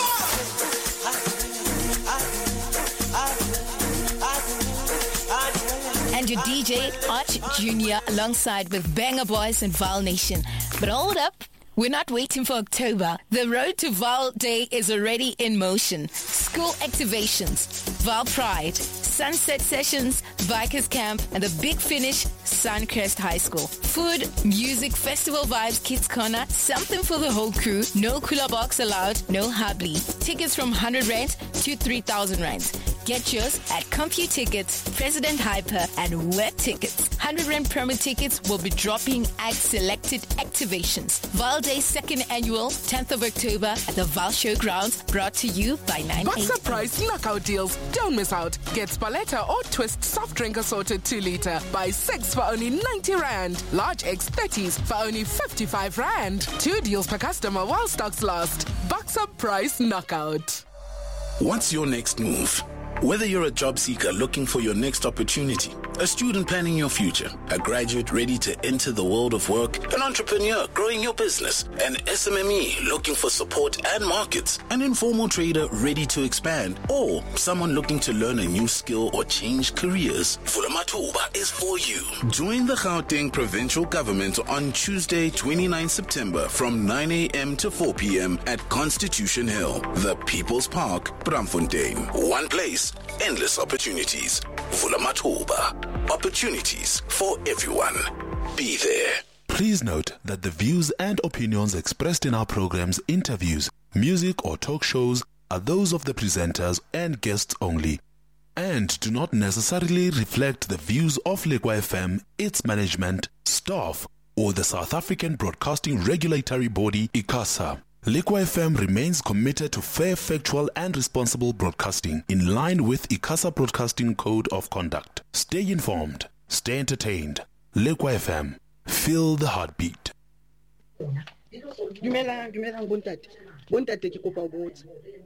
and your D J Arch Junior alongside with Banger Boys and Vaal Nation. But hold up, we're not waiting for October. The road to Vaal Day is already in motion. School activations, Vaal Pride, Sunset Sessions, Bikers Camp, and the Big Finish, Suncrest High School. Food, music, festival vibes, kids corner, something for the whole crew. No cooler box allowed, no hubly. Tickets from one hundred rand to three thousand rand. Get yours at CompuTickets, President Hyper, and Web Tickets. one hundred rand promo tickets will be dropping at selected activations. Vaal Day second annual, tenth of October at the Vaal Showgrounds, brought to you by nine eight. Boxer Price knockout deals. Don't miss out. Get Spaletta or Twist soft drink assorted two liter. Buy six for only ninety rand. Large X thirties for only fifty-five rand. Two deals per customer while stocks last. Boxer Price knockout. What's your next move? Whether you're a job seeker looking for your next opportunity A student planning your future, a graduate ready to enter the world of work, an entrepreneur growing your business, an S M M E looking for support and markets, an informal trader ready to expand, or someone looking to learn a new skill or change careers. Vulamathuba is for you. Join the Gauteng Provincial Government on Tuesday, the twenty-ninth of September from nine a.m. to four p.m. at Constitution Hill, the People's Park, Braamfontein. One place, endless opportunities. Vulamathuba. Opportunities for everyone. Be there. Please note that the views and opinions expressed in our programs, interviews, music or talk shows are those of the presenters and guests only, and do not necessarily reflect the views of Lekwa F M, its management, staff, or the South African Broadcasting Regulatory Body, ICASA. Lekwa F M remains committed to fair, factual, and responsible broadcasting in line with ICASA Broadcasting Code of Conduct. Stay informed, stay entertained. Lekwa F M, feel the heartbeat. Dumelang, dumelang bontate. Bontate ke kopa botsa.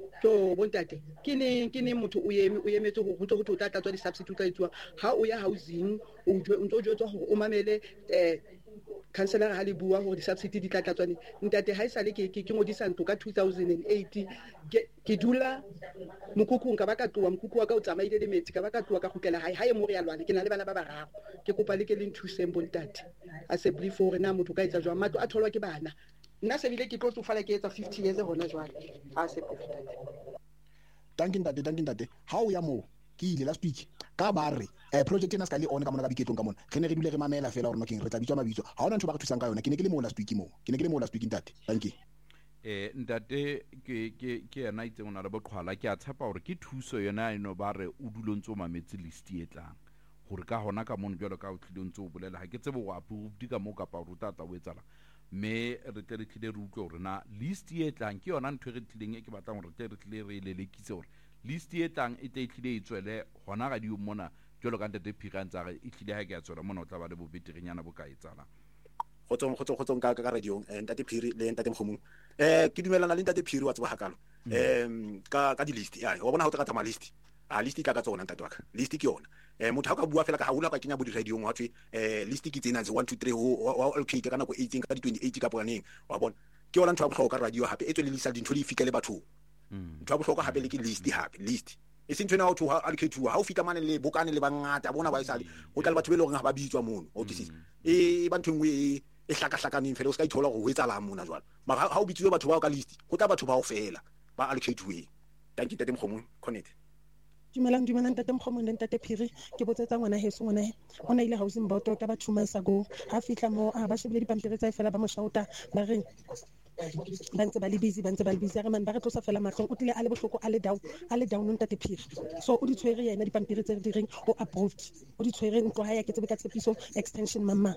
So bontate, ke ne ke ne motho o eme o emetse go go go tata tswa di substitute ka itswa. Ha o ya housing, o ntso jwetswa go o mamele eh councillor ha le bua hore di-subsidy di tla tlatswane ntate ha esale ke ke ngodisa ntlo ka two thousand eight ke ke dula mokukung ka ba ka tloa mokuku wa ka o tsamaile le metsi ka ba ka tloa ka gutlela hae hae mo re ya lwana ke na le bana ba bararo ke kopa le ke le nthuseng bontate a se believe for na motho ka etsa jwa matlo a tholwa ke bana nna se bile ke tlo tsofala ke etsa fifty years hona jwale a se bontate thank you ntate thank you ntate ha o ya mo ke ile last week ka ba re eh project ena ska le on ka mona ka biketlong ka mona re ne re dule re mamela fela gore nokeng re tla bitswa mabitso ha ona ntho ba re thusang ka yona ke ne ke le mo last week mo ke ne ke le mo last week ntate thank you eh ntate ke ke ke yana itse ona le boqhwala ke a tshepa gore ke thuso yona eno ba re o dulontse o mametse list e tlang gore ka hona ka mona jwalo ka o tlilentse o bolela ha ke tsebe go approve di ka mo ka pa rutata o etsala me re tle re tlile re utlwe gore na list e tlang ke yona ntho re tlileng e ke batlang gore tle re tlile re lelekise gore list e tlang e tle tlile e tswele hona ga di mona jolo ka ntate phirantsa ga e tlile ha ke ya tswela mona o tla ba le bo beterinyana bo ka etsala go tsong go tsong go tsong ka ka radio ntate phiri le ntate mkhomong eh ke dumelana le ntate phiri wa tswa hakalo em ka ka di list ya wa bona ha o tla tama list a list ka ka tsona ntate wa ka list ke yona eh motho ha ka bua fela ka ha hula ka kenya bo di radio wa thwe eh list ke tsena one two three wa okay ka nako eighteen ka di twenty-eight ka planning wa bona ke ona ntho ya bohlokwa ka radio hape e tswe le lisa dintho di fikele batho ntho ya bohlokwa hape le ke list hape list e sentse na o tho a ke thuwa ha o fika mane le bokane le bangata bona ba isale o tla le batho be le gore ga ba bitswa mono o tsisa e ba ntwengwe e hlaka hlakaneng fela o ska ithola go etsa la mona jwalo mara ha o bitswe batho ba ka list go tla batho ba o fela ba allocate we thank you tate mkhomong connect dumelang dumelang tate mkhomong le ntate phiri ke botsetsa ngwana heso ngwana he o na ile housing board ka ba two months ago ha fitla mo a ba shebile dipampiri tsa fela ba mo shauta ba re ba ntse ba le busy ba ntse ba le busy re man ba re tlosa fela matlong o tlile a le bohloko a le down a le down ntate phiri so o di tshwere yena dipampiri tse re di reng o approved o di tshwere ntlo ha ya ke tsebe ka tshepiso extension mama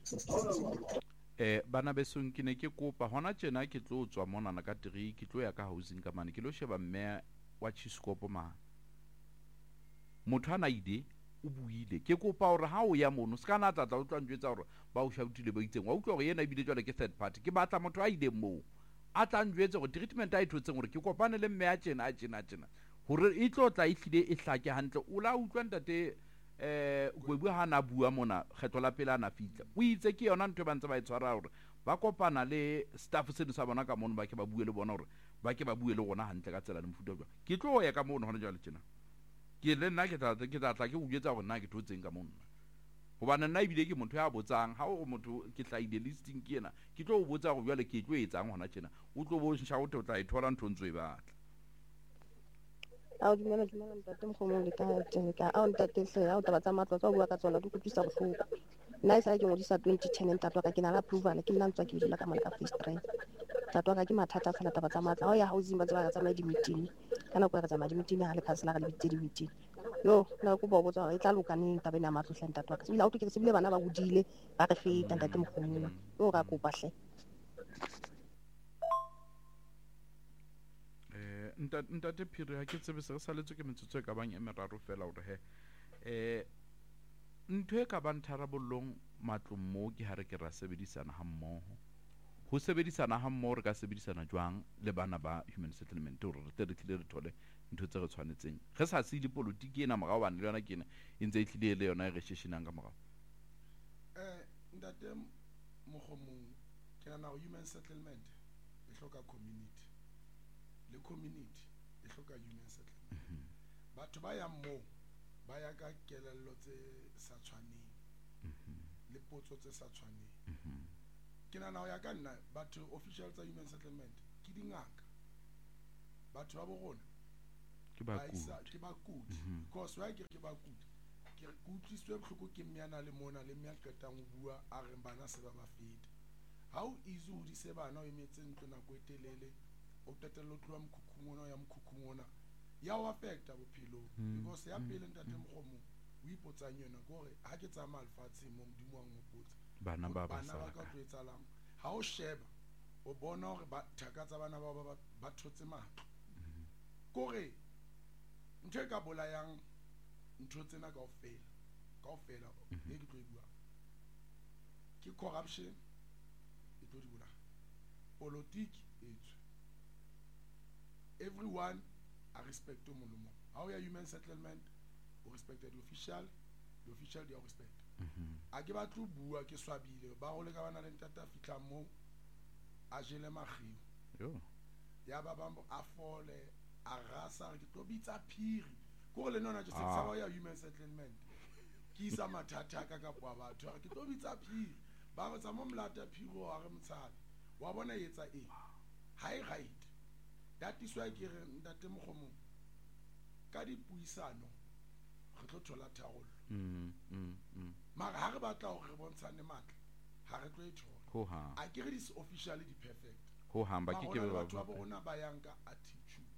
eh bana besong ke ne ke kopa hona tjena ke tlo tswa mona na ka three ke tlo ya ka housing ka mane ke lo sheba mme wa Chiscopo ma motho ana ide o buile ke kopa gore ha o ya mono se kana tla tla o tla ntjwetsa gore ba o shautile ba itseng wa utlwa gore yena ibile jwale ke third party ke batla motho a ile mo a tla ntjwetsa gore treatment a ithotseng gore ke kopane le mme a tjena a tjena tjena gore e tlo tla ihlile e hlake hantle o la utlwa ntate eh go bua ha na bua mona kgetlo la pele ana fitla o itse ke yona ntwe ba ntse ba e tshwara gore ba kopana le staff se sa bona ka mono ba ke ba bue le bona gore ba ke ba bue le gona hantle ka tsela le mfuta jwa ke tlo ya ka mono hona jwale tjena ke le nna ke tla ke tla tla ke o jetsa gore nna ke thotseng ka mono gobane nna ibile ke motho ya botsang ha o motho ke tla ide listing ke yena ke tlo o botsa go jwale ke tlo etsang hona tjena o tlo bo nsha o tla e thola nthontso e batla a o dumela dumela ntate mkhomong le ka teng ka a o ntate se a o taba tsa matlo tsa bua ka tsona di kutlwisa bohloko nna isa ke ngodisa twenty ten ntate ka ke na la approval ke nna ntswa ke dula ka mane ka first train ntate ka ke mathata fela taba tsa matlo a o ya housing ba tsaba ka tsama di meeting kana go ka tsama di meeting ha le councilor le bitse di meeting yo na go bo botsa e tla lokaneng taba ena matlo hleng ntate ka se bila o ke se bile bana ba godile ba re feta ntate mkhomong yo ka kopa hle ntate phiri ha ke tsebe se re saletswe ke metsotso e ka bang e meraro fela hore he eh ntho e ka bang tharabollong matlong mo ke ha re ke ra sebedisana ha mmoho ho sebedisana ha mmoho re ka sebedisana jwang le bana ba human settlement hore re tle re tlile re thole ntho tse re tshwanetseng ge sa se dipolotiki ena morao bane le yona ke ena e ntse e tlile le yona e re sheshinang ka morao eh ntate mogomong ke nana human settlement e hloka community le community e hloka human settlement batho ba ya mo ba ya ka kelello tse sa tshwaneng le potso tse sa tshwaneng ke nana ho ya ka nna batho official tsa human settlement ke dingaka batho ba bo rona ke ba kudi ke ba kudi because wa ke ke ba kudi ke re kutliswe bohloko ke mmana le mona le mmya qetang ho bua a re bana se ba ba fete ha o izu ho di se bana o emetse ntlo nako e telele o qetella o tloa mokhukhung ona ya mokhukhung ona ya o affecta bophelo because ya pele ntate mogomong o ipotsang yona gore ha ke tsamaya lefatsheng mo modimo wa ngopotsa bana ba ba bana ba ka tlo etsalang ha o sheba o bona hore ba thaka tsa bana ba ba ba thotse matlo kore ntho e ka bolayang ntho tsena kaofela kaofela e ke tlo e bua ke corruption e tlo di bolaya politiki etswe everyone a respect o molomo ha o ya human settlement o respect the official the official di o respect a ke batlo bua ke swabile ba go le ka bana le ntata fitla mo a jele maghiu yo ya ba ba a fole a rasa ke tlo bitsa phiri go le nona je se sa ba ya human settlement ke isa mathata ka ka kwa batho ke tlo bitsa phiri ba go tsa mo mlata phiro a re mtshabe wa bona etsa e high right that is why ke re ntate mogomong ka dipuisano re tlo thola tharollo mm mm mm mara ha re batla ho re bontshane matla ha re tlo e thola ho ha a ke re dis officially di perfect ho hamba ke ke ba ba bona ba yang ka attitude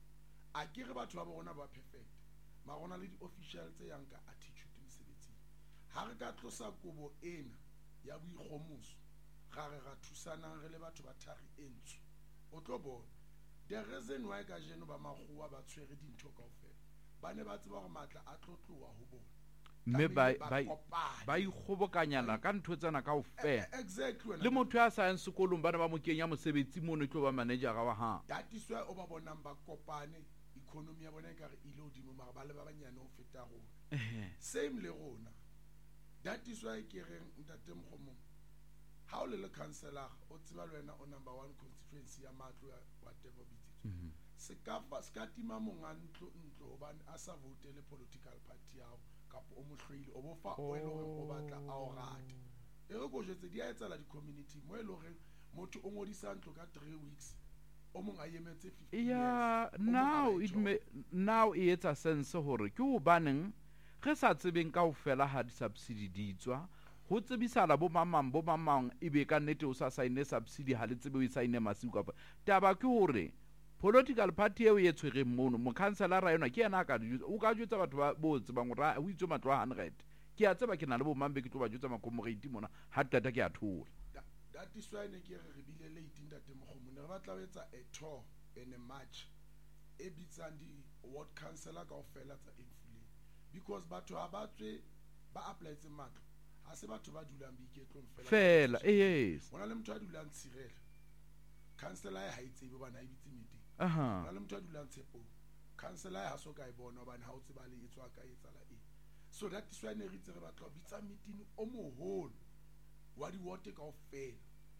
a ke re batho ba bona ba perfect ma rona le di official tse yang ka attitude mosebetsing ha re ka tlosa kobo ena ya boikgomoso ga re ga thusanang re le batho ba thari entsu o tlo bona the reason why ka jeno ba magua ba tshwere dintho kaofela ba ne ba tseba gore matla a tlotloa ho bona mme ba ba ikgobokanyana ka ntho tsena kaofela exactly le motho ya sa yang sekolong ba ne ba mo kenya mosebetsi mo ne tlo ba managera wa ha that is why o ba bonang ba kopane economy ya bona e ka re ile hodimo mara ba le ba banyane ho feta rona same le rona that is why ke re ntate mogomong ha o le le councillor o tseba le wena o number one constituency ya matlo ya whatever bitsitso se ka fa se ka tima monga ntlo ntlo hobane a sa vote le political party yao kapo o mohloile o bofa o e lore o batla a o rata e re go jetse di a etsala di community mo e lore motho o ngodisa ntlo ka three weeks o mong a yemetse fifty yeah now it may now e etsa sense hore ke o baneng ge sa tsebeng kaofela ha di subsidy di tswa ho tsebisala bo mamang bo mamang e be ka nnete o sa sign subsidy ha le tsebe o sign masiu ka taba ke hore political party eo ye tshwere mono mo councillor ra yona ke yana ka o ka jwetsa batho ba botse ba ngora o itse matlo one hundred ke a tseba ke na le bo mambe ke tlo ba jwetsa makomorate mona ha tata ke a thola that is why ne ke re bile late ntate mogomong re batla ho etsa a tour in a march e bitsang di ward councillor kaofela tsa inflation because batho ha ba tswe ba apply tse matlo ha se batho ba dulang boiketlong fela fela yes bona le motho a dulang tshirela councillor ya ha itsebe bana e bitse meeting aha bona le motho a dulang tshepo councillor ha so ka e bona bana ha o tseba le etswa ka etsala e so that is why ne re itse re batla ho bitsa meeting o moholo wa di ward kaofela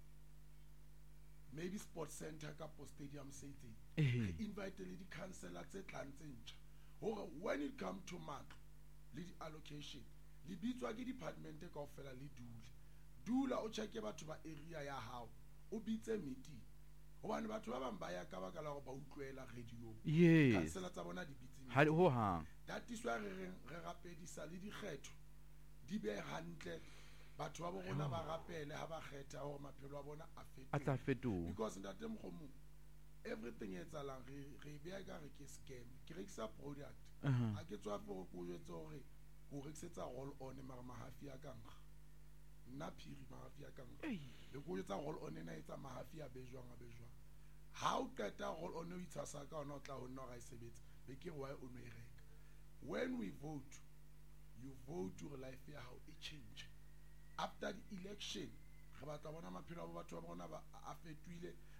maybe sports center ka post stadium setting re invite le di councillor tse tlang tse ntjha hore when it come to matlo le di allocation le bitswa ke department kaofela le dule dula o check batho ba area ya hao o bitse meeting hobane batho ba bang ba ya ka baka la go ba utlwela radio yes councillor tsa bona di bitse ha ho ha that is why re re rapedisa le di kgetho di be hantle batho ba bona ba rapele ha ba kgetha hore maphelo a bona a fetohe a tla fetoha because ntate mogomong everything etsalang re re be ka re ke scam ke rekisa product a ke tswa for go jwetsa hore go rekisetsa roll on mara mahafi ya kanga nna phiri mahafi ya kanga le go jwetsa roll on ena etsa mahafi a bejwang a bejwang ha o qeta roll on o itshasa ka ona o tla ho nna ga isebetsa be ke why o no e reka when we vote you vote to life ya how it change after the election re batla bona maphelo a batho ba bona ba a fetwile re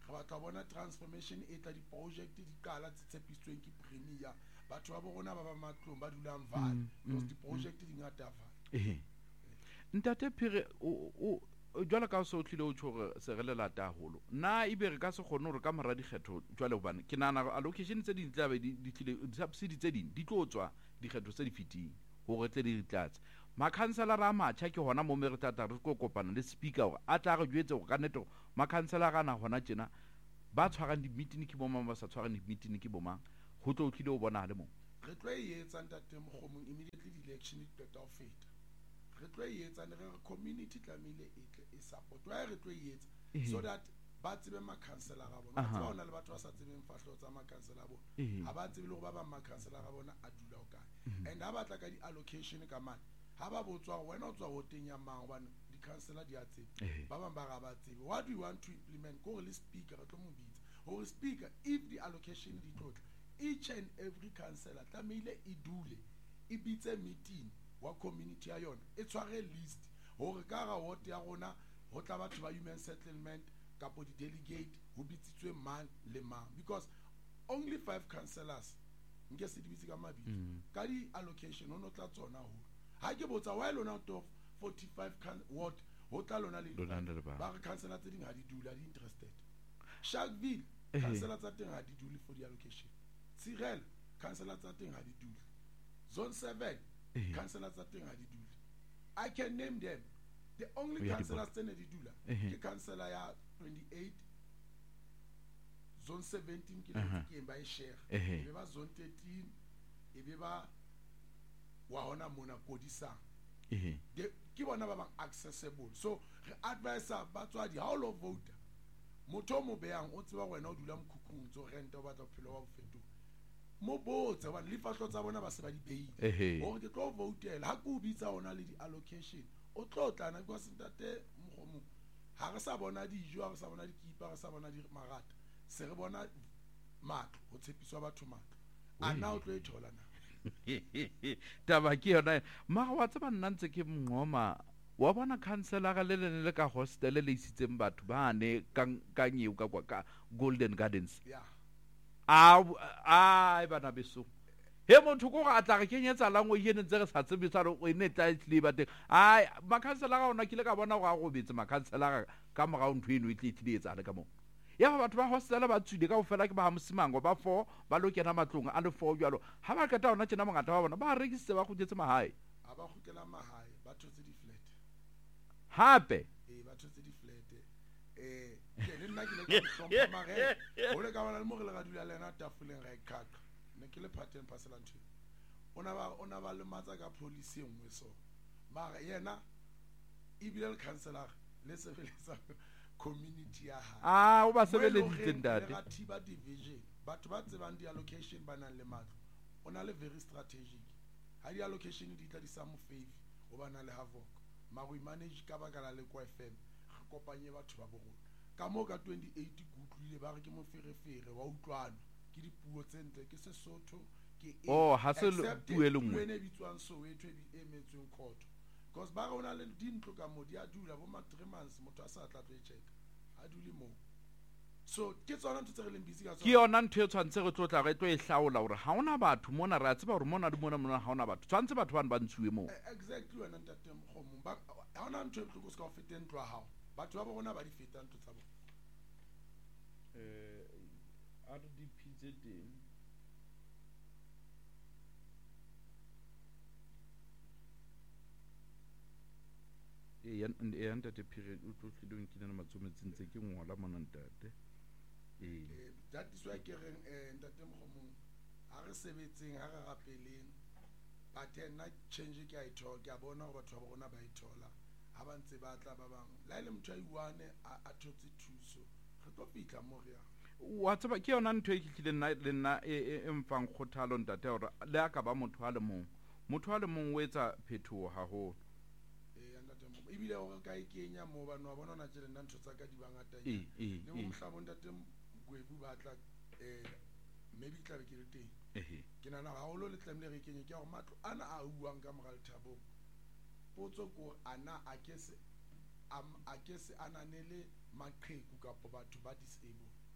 re batla ho bona transformation e tla di-project di qala tse tshepisitsweng ke premier batho ba bo rona ba ba matlong ba dulang vale because di-project di ngata vale ehe ntate Phiri o jwale ka so tlile o tshore se re le lata haholo na e be re ka se kgone hore ka mora dikgetho jwale hobane ke nana allocation tse di tlabe di tlile subsidy tse ding di tlo tswa dikgetho tse di fiting hore tle di tlatse ma councilor a matjha ke hona mo mere tata re go kopana le speaker hore a tla re jwetse hore ka neto ma councilor ana hona tjena ba tshwarang di meeting ke bo mang ba sa tshwarang di meeting ke bo mang ho tlo tlile o bona le mo re tlo e etsa ntate Mogomong immediately the election it tota o feta re tlo e etsa ne re community tlamile e tle e support wa re tlo e etsa so that ba tsebe ma councilor ga bona ba tsona le batho ba sa tsebeng fahlo tsa ma councilor bona ha ba tsebe le go ba ba ma councilor ga bona a dula o kae and ha ba tla ka di allocation ka mane ha ba botswa wena o tswa ho tenya mang hobane di councilor di a tsebe ba bang ba ga ba tsebe what do you want to implement go le speaker re tlo mo bitsa ho speaker if the allocation di tlotla each and every councilor tlamile e dule e bitse meeting wa community ya yona e tshware list hore ka ga ward ya rona ho tla batho ba human settlement kapo di delegate ho bitsitswe man le man because only five councillors nke se di bitse ka mabitso ka di allocation ono tla tsona ho ha ke botsa why lona out of forty-five ward ho tla lona le ba re councillor tse ding ha di dula di interested Sharpeville councillor tsa teng ha di dule for the allocation Cyril councillor tsa teng ha di dule zone seven councillors tsa teng ha di dule I can name them the only councillors tse ne di dula ke councillor ya twenty-eight zone seventeen ke ke ba e share e be ba zone thirteen e be ba wa hona mona kodisa de ke bona ba bang accessible so re advisor ba tswadi how lo voter motho mo beang o tseba wena o dula mkhukhung tso rent o batla phelo wa bofeto mo botse wa le fahlo tsa bona ba se ba di beile o ke tlo votela ha ku bitsa ona le di allocation o tlo tlana kwa sentate Mogomong ha re sa bona dijo ha re sa bona dikipa ha re sa bona di marata se re bona matlo ho tshepiswa batho matlo ana o tlo e thola na taba ke yona ma wa tsaba nna ntse ke mngoma wa bona councilor ga le le le ka hostel le isitseng batho ba ne ka kanyeu ka kwa ka Golden Gardens yeah a a bana beso he motho go ga tla re kenyetsa langwe yene ntse re sa tsebisa re o ine tla tle ba teng ai ma councilor ga ona kile ka bona go ga go betse ma councilor ka mo ga o ntwe eno e tle tle etsa le ka mo ya batho ba hostel ba tswile ka go fela ke ba mosimango ba four ba lo kena matlong a le four jalo ha ba keta ona tsena mongata ba bona ba rekise ba go jetse mahae a ba khutela mahae ba thotse di flat hape eh ba thotse di flat eh ke le nna ke le ka hlompha mare o le ka bona le mo re le ga dula lena tafoleng ga ikaka ne ke le pattern paselanthi ona ba ona ba le matsa ka police engwe so mara yena e bile le councilor le sebeletsa community ya ha ah o ba sebeleditse ntate ga thiba division batho ba tsebang di allocation ba nang le matlo ona le very strategic ha di allocation di tla di sa mo favor o ba na le havoc ma go manage ka ba kana le kwa F M ga kopanye batho ba borona ka mo ka twenty-eight gutlile ba re ke mo ferefere wa utlwana ke dipuo tsentle ke Sesotho ke oh ha se puo le nngwe ne bitswang so we twe di emetsweng court because ba rona le dintlo ka mo di a dula bo ma three months motho a sa tla tlo e check a dule mo so ke tsona ntse re leng busy ka tsona ke yona ntho e tshwantse re tlotla re tlo e hlaola hore ha ona batho mona re a tseba hore mona di mona mona ha ona batho tshwantse batho bana ba ntshuwe mo exactly wena ntate Mogomong ba ha ona ntho e tloko ska o feteng ntlo ha batho ba bona ba di feta ntlo tsa bona eh R D P Z D e ya e ntate period o tlo tlile nkile na matsometseng tse ke ngola mona ntate eh that is why ke reng eh ntate Mogomong ha re sebetseng ha re rapeleng but nna change ke a ithola ke a bona gore batho ba bona ba ithola ha ba ntse ba tla ba bang la ile motho a iwane a thotse thuso re tlo fitla mo re ya wa tsaba ke yona ntho e ke tlile nna le nna e mfang kgothalo ntate hore le aka ba motho a le mong motho a le mong o etsa phethoho haholo e bile o ka e kenya mo ba no bona na tse nna ntho tsa ka di bangata le mo mhlabo ntate Gwebu ba tla eh maybe tla be ke le teng ehe ke nana ga holo le tlamile re kenye ke gore matlo ana a uang ka moral thabo potso ko ana a ke se am a ke se ananele maqheku ka batho ba disable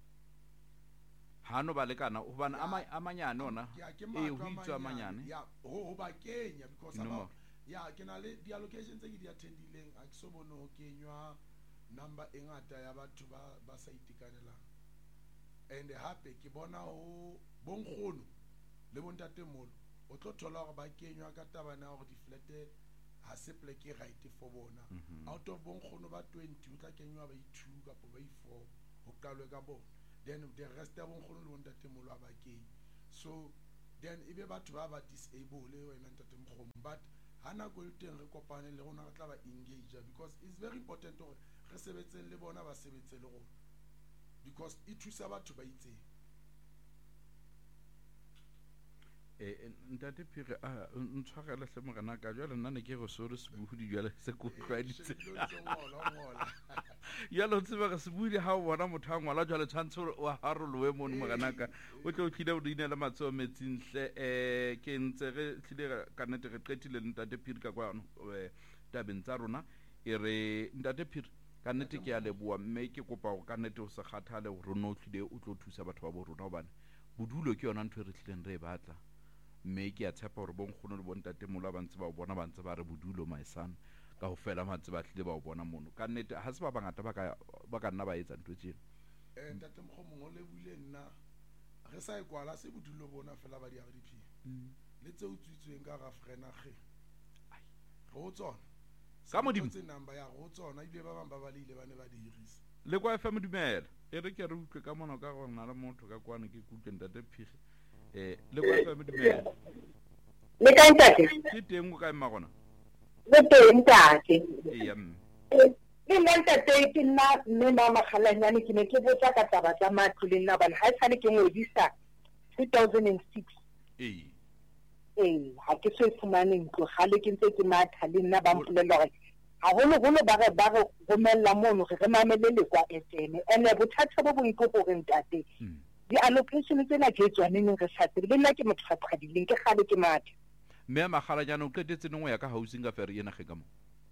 ha no ba lekana hobane a manyane ona e ho itswa manyane ya ho ba kenya because about ya ke na le di-allocations tse ke di attendileng a ke so bone ho kenywa number e ngata ya batho ba ba sa itekanelang and hape ke bona ho bonkgono le bontatemolo o tlo thola hore ba kenywa ka tabana hore di-flete ha se pleke right for bona out of bonkgono ba twenty o tla kenywa ba i-two kapo ba i-four ho qalwe ka bona then the rest ya bonkgono le bontatemolo a ba kenye so then ebe batho ba ba disable wena ntatemkgomo but hana go teng re kopane le rona re tla ba engage because it's very important hore re sebetseng le bona ba sebetse le rona because e thusa batho ba itseng eh ntate Phiri a ntshwarela hle morena ka jwale nna ne ke go sore se buhudi jwale se go tlwaeditse ya lo tseba ga se buhudi ha o bona motho a ngwala jwale tshwantsho wa harolwe mo morena ka o tlo tlile o dine le matso metsing hle eh ke ntse re tlile ka nete re qetile le ntate Phiri ka kwano eh tabeng tsa rona e re ntate Phiri ka nete ke a leboa mme ke kopa go ka nete o se kgathale go rona o tlile o tlo thusa batho ba bo rona hobane bodulo ke yona ntho e re tlileng re batla mme ke a tshepa gore bonkgono le bontatemolo ba ntse ba o bona ba ntse ba re bodulo my son ka go fela matse ba tlile ba o bona mono ka nnete ha se ba bangata ba ka ba ka nna ba etsa ntho tseno eh ntatemkgomo le bule nna re sa ikwala se bodulo bona fela ba di R D P le tse o tswitsweng ka ga frena ge ai go tsona ka modimo tse number ya go tsona ile ba bang ba ba le ile ba ne ba di hirisa le kwa F M dumela e re ke re utlwe ka mona ka go nna le motho ka kwana ke kutlwe ntate Phiri eh le kwa F M dumela le ka ntate ke teng go ka ema gona le teng ntate e ya mme le ntate ke nna mme mama khalanyane ke ne ke botsa ka taba tsa matlo le nna bana ha e sale ke ngodisa two thousand six eh eh ha ke se fumane ntlo gale ke ntse ke matha le nna ba mpolela gore haholo holo ba re ba re romella mono re re mamele le kwa S M ene bothata bo bong ke gore ntate di-allocation tsena ke tswaneng re sa tsebe le nna ke motho ga qhadileng ke gale ke matha mme magalanyana o qetetse nngwe ya ka housing affair ena ge ka mo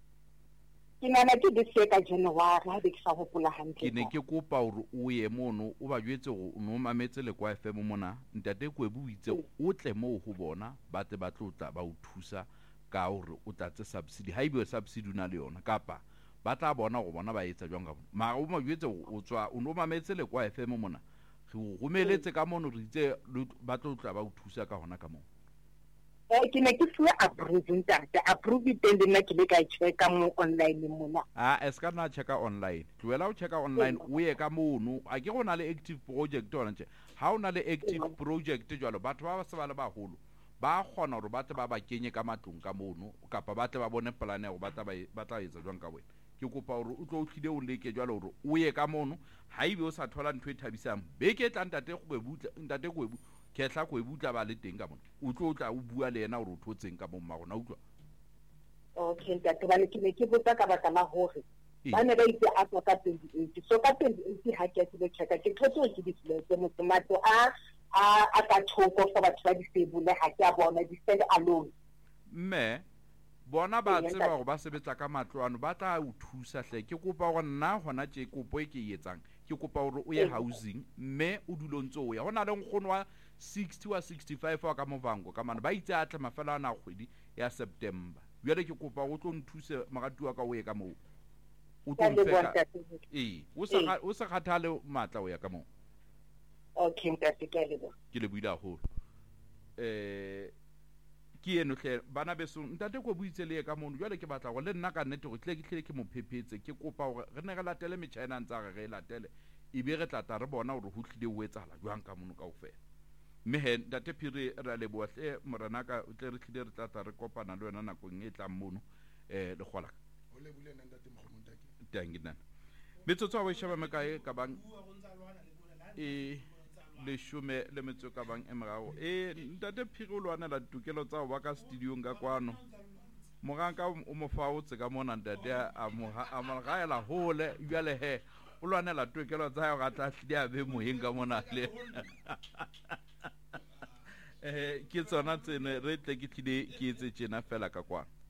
ke nana ke dise ka January ha be ke sa gopola hantle ke ne ke kopa hore o ye mono o ba jwetse go no mametse le kwa F M mona ntate Kwebu itse o tle mo go bona ba tse ba tlotla ba o thusa ka hore o tlatse subsidy ha ibe subsidy una le yona kapa ba tla bona go bona ba etsa jwang ka bona ma o mo jwetse o tswa o no mametse le kwa F M mona re o romeletse ka mono re itse ba tlotla ba o thusa ka hona ka mono eh ke ne ke fuwe approve ntate approve teng nna ke le ka checka mo online mona ah eska na checka online tloela o checka online o ye ka mono a ke gona le active project ona nje ha ona le active project jwalo batho ba ba se ba le baholo ba gona gore ba tle ba ba kenye ka matlong ka mono kapa ba tle ba bone plan ya go ba tla ba tla etsa jwang ka wena ke kopa gore o tlo o tlile o leke jwalo gore o ye ka mono ha ibe o sa thola ntho e thabisang be ke tla ntate go bebutla ntate go ebu ke tla go ebutla ba le teng ka mono o tlo tla o bua le yena gore o thotseng ka moma gona utlwa okay ntate ba le ke ne ke botsa ka batla la hore ba ne ba itse a ka twenty-eight so ka twenty-eight ha ke se checka ke thotse ke di tse mo tomato a a a ka thoko fa batho ba di sebule ha ke a bona di stand alone mme bona ba tseba go ba sebetsa ka matlwana ba tla o thusa hle ke kopa go nna gona tse kopo e ke etsang ke kopa gore o ye housing mme o dulontse o ya gona le nkgono wa sixty wa sixty-five wa ka movango ka mana ba itse a tla mafela na kgwedi ya September jwale ke kopa go tlo nthuse magatu wa ka o ye ka mo o tlo mfeka eh o sa o sa khathale matla o ya ka mo okay ntate ke le bo ke le buila ho eh ke eno hle bana beso ntate go buitse le ka mono jwale ke batla go le nna ka nnete go tle ke tle ke mo phepetse ke kopa gore re ne re latele metšhaena ntsa re re latele e be re tlatla re bona gore ho tlile o etsala jwang ka mono ka ofela mme he ntate Phiri ra le bo hle morana ka tle re tlile re tlatla re kopana le wena nakong e tlang mono eh le gola o le bule ntate Mkhomotaki tangina metsotso a we shaba mekae ka bang e le shume le metso ka bang emrao e ntate Phiri o lwanela ditokelo tsa ba ka studio ka kwano moganka o mo fa o tseka mona ntate a mo a mo gaela hole jwale he o lwanela tokelo tsa yo ga tla hlidi a be moeng ka mona le eh ke tsona tsene re tle ke tlile ke etse tsena fela ka kwana